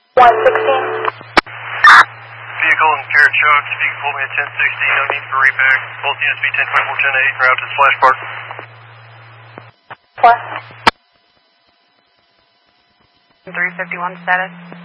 116. Vehicle in Carrot Chucks. If you can pull me at 1060, no need for reback. Both units be 1024, 10-8, route to Splash Park. Plus. 351 status.